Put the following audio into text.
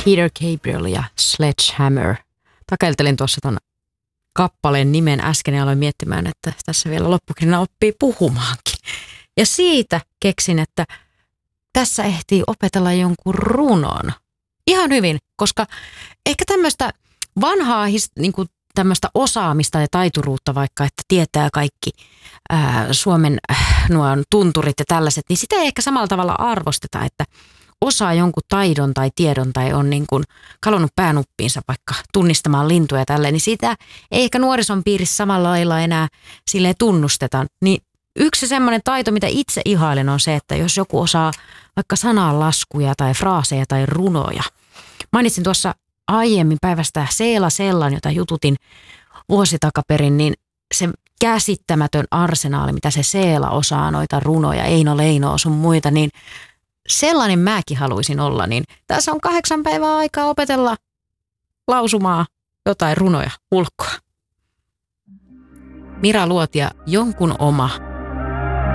Peter Gabriel ja Sledgehammer. Takeltelin tuossa ton kappaleen nimen äsken ja aloin miettimään, että tässä vielä loppukirjana oppii puhumaankin. Ja siitä keksin, että tässä ehtii opetella jonkun runon. Ihan hyvin, koska ehkä tämmöistä vanhaa niin kuin tämmöistä osaamista ja taituruutta vaikka, että tietää kaikki Suomen nuo tunturit ja tällaiset, niin sitä ei ehkä samalla tavalla arvosteta, että osaa jonkun taidon tai tiedon tai on niin kuin kalonnut päänuppiinsa vaikka tunnistamaan lintuja ja tälleen, niin sitä ei ehkä nuorison piirissä samalla lailla enää silleen tunnusteta. Niin yksi semmoinen taito, mitä itse ihailen, on se, että jos joku osaa vaikka sananlaskuja tai fraaseja tai runoja. Mainitsin tuossa aiemmin päivästä Seela Sellan, jota jututin vuosi takaperin, niin se käsittämätön arsenaali, mitä se Seela osaa, noita runoja, Eino Leino sun muita, niin sellainen mäkin haluaisin olla. Niin tässä on 8 päivää aikaa opetella lausumaa jotain runoja ulkoa. Mira Luotia, jonkun oma.